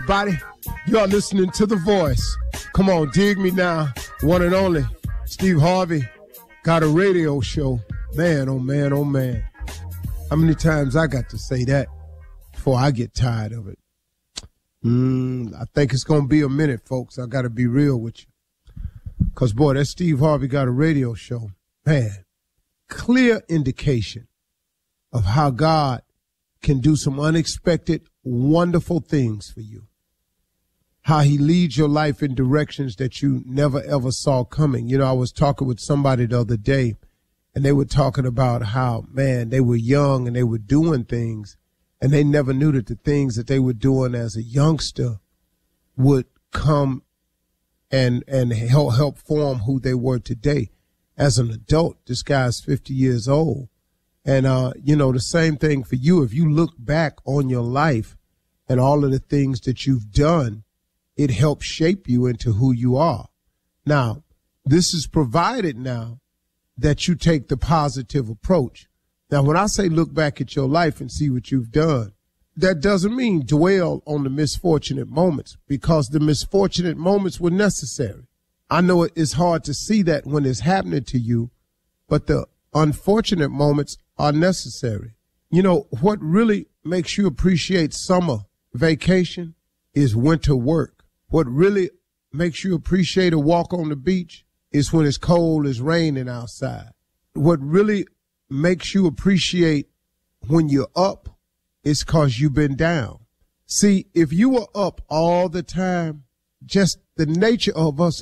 Everybody, you are listening to The Voice. Come on, dig me now. One and only, Steve Harvey, got a radio show. Man, oh man, oh man. How many times I got to say that before I get tired of it? I think it's going to be a minute, folks. I got to be real with you. Because, boy, that Steve Harvey got a radio show. Man, clear indication of how God can do some unexpected, wonderful things for you. How he leads your life in directions that you never, ever saw coming. You know, I was talking with somebody the other day, and they were talking about how, man, they were young and they were doing things, and they never knew that the things that they were doing as a youngster would come and help form who they were today. As an adult, this guy's 50 years old. And, you know, the same thing for you. If you look back on your life and all of the things that you've done, it helps shape you into who you are. Now, this is provided now that you take the positive approach. Now, when I say look back at your life and see what you've done, that doesn't mean dwell on the misfortunate moments, because the misfortunate moments were necessary. I know it's hard to see that when it's happening to you, but the unfortunate moments are necessary. You know, what really makes you appreciate summer vacation is winter work. What really makes you appreciate a walk on the beach is when it's cold, it's raining outside. What really makes you appreciate when you're up is because you've been down. See, if you were up all the time, just the nature of us